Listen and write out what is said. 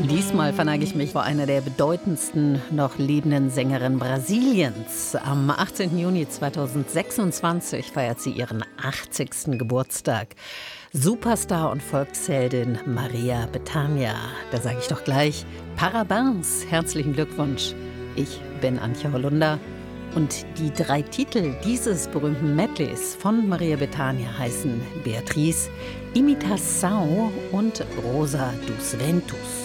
Diesmal verneige ich mich vor einer der bedeutendsten noch lebenden Sängerinnen Brasiliens. Am 18. Juni 2026 feiert sie ihren 80. Geburtstag. Superstar und Volksheldin Maria Bethânia. Da sage ich doch gleich Parabéns, herzlichen Glückwunsch. Ich bin Antje Hollunder. Und die 3 Titel dieses berühmten Medleys von Maria Bethânia heißen Beatriz, Imitação und Rosa dos Ventos.